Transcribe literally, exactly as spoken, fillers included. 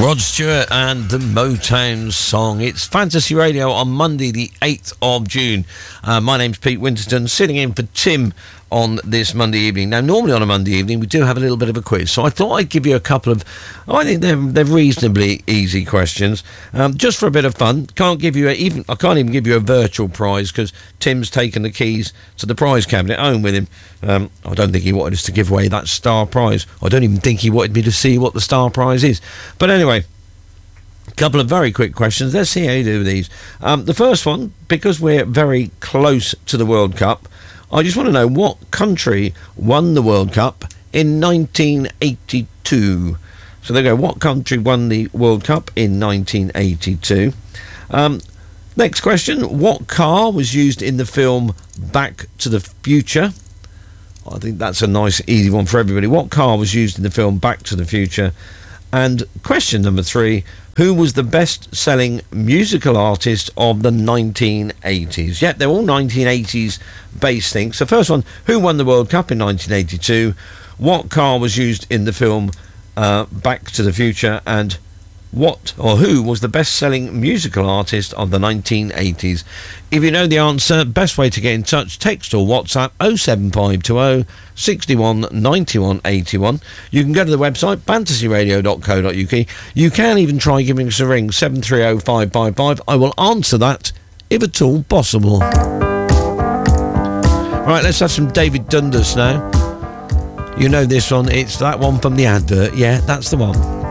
Rod Stewart and the Motown Song. It's Fantasy Radio on Monday the eighth of June. Uh, my name's Pete Winterton, sitting in for Tim on this Monday evening. Now, normally on a Monday evening, we do have a little bit of a quiz, so I thought I'd give you a couple of, I think they're, they're reasonably easy questions, um, just for a bit of fun. Can't give you a, even, I can't even give you a virtual prize, because Tim's taken the keys to the prize cabinet home with him. Um, I don't think he wanted us to give away that star prize. I don't even think he wanted me to see what the star prize is. But anyway, a couple of very quick questions. Let's see how you do with these. Um, the first one, because we're very close to the World Cup, I just want to know what country won the World Cup in nineteen eighty-two. So there you go. What country won the World Cup in nineteen eighty-two? Um, next question. What car was used in the film Back to the Future? I think that's a nice, easy one for everybody. What car was used in the film Back to the Future? And question number three. Who was the best-selling musical artist of the nineteen eighties? Yep, they're all nineteen eighties-based things. So first one, who won the World Cup in nineteen eighty-two? What car was used in the film uh, Back to the Future? And what or who was the best-selling musical artist of the nineteen eighties? If you know the answer, best way to get in touch, text or WhatsApp oh seven five two oh, six one, nine one eight one. You can go to the website fantasy radio dot co dot uk. You can even try giving us a ring, seven three oh, five five five. I will answer that if at all possible. Right, let's have some David Dundas now. You know this one, it's that one from the advert. Yeah, that's the one.